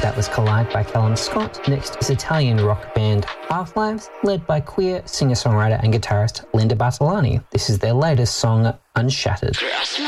That was Collide by Callum Scott. Next is Italian rock band Half-Lives, led by queer singer-songwriter and guitarist Linda Bartolani. This is their latest song, Unshattered.